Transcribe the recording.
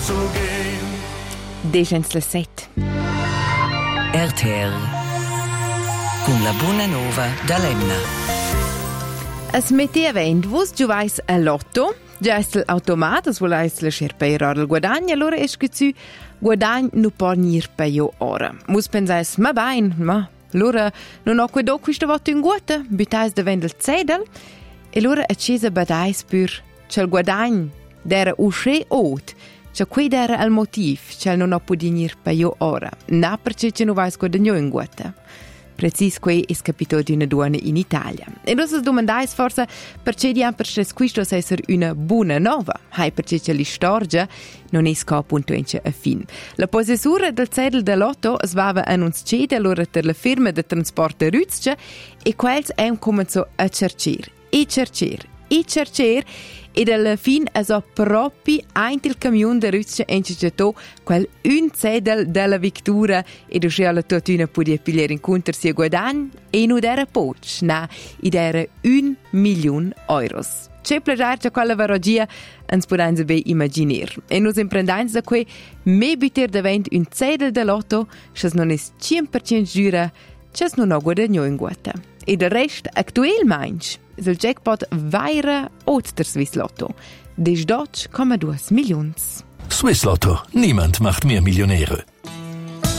so gehen. Degens le 7. RTL con la buona nova da Lemna. Es metti event, vos giovais a lotto, già è l'automat, es volais la scerpeira al guadagno, allora es che tu guadagno non può nir per io ora. Mus pensais, ma bain, ma allora non ho quedo questa volta in guata, butais de vendel zedel, e allora accesa badais per c'è guadagno d'era usce ot, c'è qui d'era il motiv, c'è non ho podi nir per io ora, na perché ce non vais guadagno in guata. Precis qui è capito di una donna in Italia. E non si domandais forse perché di perché questo sia una buona nova, hai perché c'è l'istorgia non è appunto a fin. La possessura del cedel dell'otto svava annunciata allora per la firma di trasporto Rützsche e quels è un cominciò a cercare e alla fin è proprio anche il camion di Rützsche encicciato quel un cedel della vittoria e do la totuna podia pigliare in conto sia guadagno e non era poco, na, ed era €1.000.000. C'è plagiare già quella varogia, ens podem ben immaginare. E nos imprendans da quei me buter davent un cedel dell'otto, che non è 100% giura, che non ha guadagno in guata. E del rest, actualmente, il jackpot vaira der Swiss Lotto. Des 12,2 Millionen. Swiss Lotto. Niemand macht mehr Millionäre.